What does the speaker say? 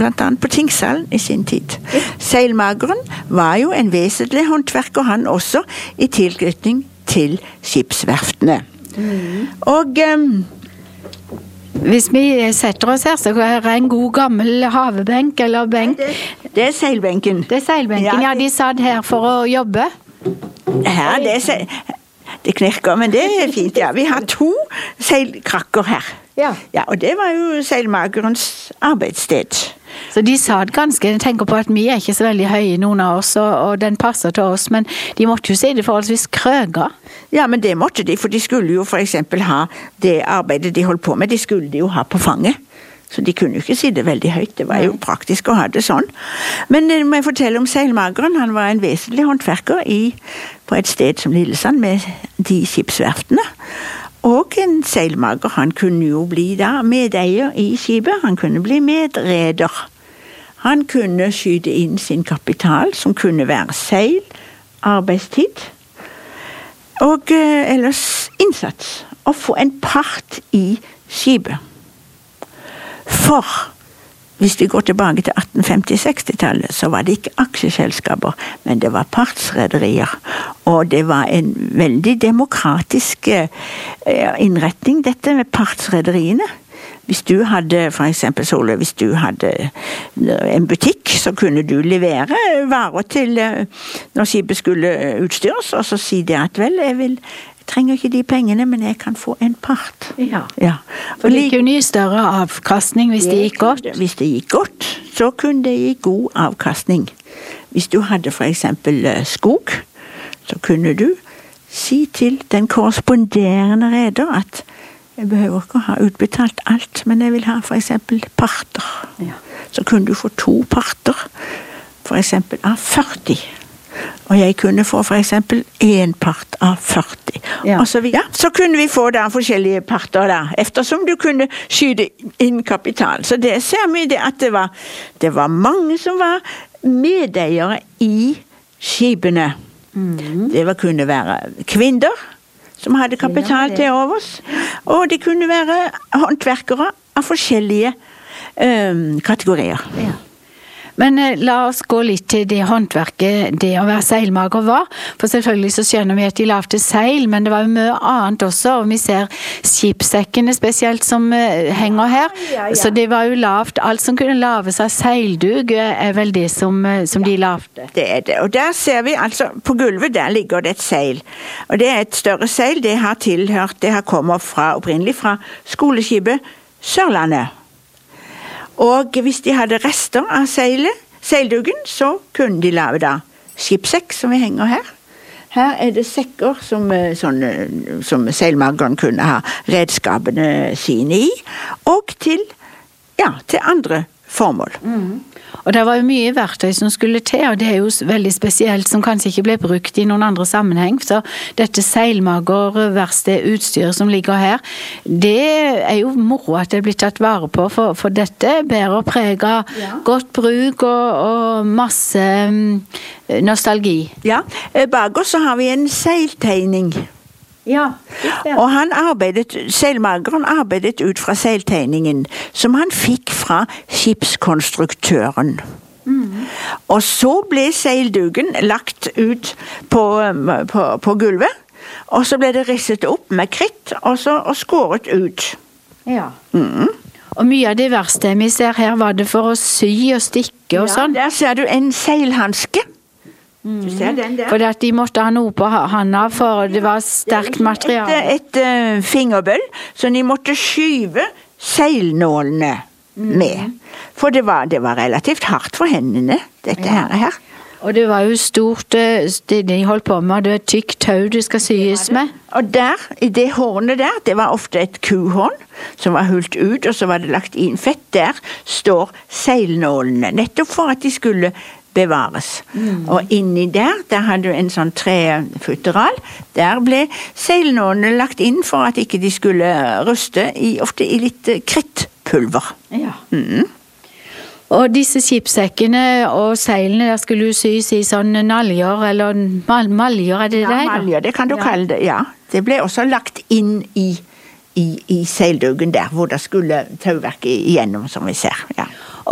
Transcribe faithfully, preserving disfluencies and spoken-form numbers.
blant annet på Tingshallen i sin tid. Seilmageren var jo en vesentlig håndverker, han også, i tilknytning til skipsverftene. Mm. Og um, hvis vi setter oss her, så er det en god gammel havebenk eller benk. Det, det er seilbenken. Det er seilbenken, ja, de satt her for å jobbe. Her, det er seil... Det knirker, men det er fint, ja. Vi har to seilkrakker her. Ja. Ja, og det var jo seilmagerens arbeidssted. Så de satt ganske, jeg tenker på at vi er ikke så veldig høye noen av oss, og, og den passer til oss, men de måtte jo si det forholdsvis krøga. Ja, men det måtte de, for de skulle jo for eksempel ha det arbeidet de holdt på med, de skulle de jo ha på fanget. Så de kunne jo ikke si det veldig høyt, det var jo praktisk å ha det sånn. Men jeg må fortelle om seilmageren, han var en vesentlig håndverker i, på et sted som Lillesand med de skipsverftene. Og en seilmager, han kunne jo bli da medeier i skipet, han kunne bli medreder. Han kunne skyte inn sin kapital, som kunne være seil, arbeidstid, og eh, ellers innsats, og få en part i skipet. For hvis vi går tilbake til atten femti-seksti-tallet, så var det ikke aksjeselskaper, men det var partsrederier. Og det var en veldig demokratisk innretning, dette med partsrederiene. Hvis du hadde, for eksempel Solveig, hvis du hadde en butikk, så kunne du levere varer til når skipet skulle utstyres, og så si det at vel, jeg vil... Jeg trenger ikke de pengene, men jeg kan få en part. Ja. Ja. For de kunne gi større avkastning hvis det gikk godt? Hvis det gikk godt, så kunne det gi god avkastning. Hvis du hadde for eksempel skog, så kunne du si til den korresponderende reder at jeg behøver ikke å ha utbetalt alt, men jeg vil ha for eksempel parter. Ja. Så kunne du få to parter, for eksempel av førti. Og jeg kunne få for eksempel en part av førti. Ja. Og så, ja, så kunne vi få da forskjellige parter da, eftersom du kunne skyte inn kapital. Så det ser vi det at det var, det var mange som var medeiere i skipene. Mm. Det var, kunne være kvinner som hadde kapital til overs, og det kunne være håndverkere av forskjellige um, kategorier. Ja. Men eh, la oss gå litt til det håndverket det å være seilmager var. For selvfølgelig så skjønner vi at de lavte seil, men det var jo mye annet også. Og vi ser skipssekkene spesielt som eh, henger her. Ja, ja, ja. Så det var jo lavt. Alt som kunne laves av seildug er vel det som, som ja, de lavte. Det er det. Og der ser vi altså, på gulvet der ligger det et seil. Og det er et større seil. Det har tilhørt, det har kommet fra, opprinnelig fra skoleskipet Sørlandet. Og hvis de hadde rester av seilet, seildugen, så kunne de lave da skipssekk som vi henger her. Her er det sekker som, sånne, som seilmageren kunne ha redskapene sine i, og til, ja, til andre formål. Mm. Og det var jo mye verktøy som skulle til, og det er jo veldig spesielt, som kanskje ikke ble brukt i noen andre sammenheng. Så dette seilmagerverksted utstyret som ligger her, det er jo moro at det blir tatt vare på, for, for dette bærer preg av ja. Godt bruk og, og masse um, nostalgi. Ja, bak oss så har vi en seiltegning. Ja, og han arbeidet, seilmageren arbeidet ut fra seiltegningen som han fikk fra skipskonstruktøren. Mm. Og så ble seildugen lagt ut på, på, på gulvet, og så ble det risset opp med kritt og, så, og skåret ut. Ja. Mm. Og mye av det verste vi ser her var det for å sy og stikke og ja, sånn. Der ser du en seilhanske. Mm. Du ser den der. For at de måtte ha noe på handa, for det var sterkt materiale. Et, et, et uh, fingerbøll, så de måtte skyve seilnålene mm. med. For det var, det var relativt hardt for hendene, dette ja. her, her. Og det var jo stort, det de holdt på med, det var et tykt tau det skal syes det det. med. Og der, i det hornet der, det var ofte et kuhorn som var hullt ut, og så var det lagt inn fett. Der står seilnålene, nettopp for at de skulle bevares. Mm. Og inni der, der hadde du en sånn trefutteral. Der ble seilnålene lagt inn for at ikke de skulle ruste, i, ofte i litt krittpulver. Ja. Mm. Og disse skipssekkene og seilene der skulle jo sys i sånne naljer, eller mal maljer, er det ja, det? Ja, maljer, det kan du ja. kalle det, ja. Det ble også lagt inn i, i, i seildugen der, hvor det skulle tauverket igjennom, som vi ser, ja.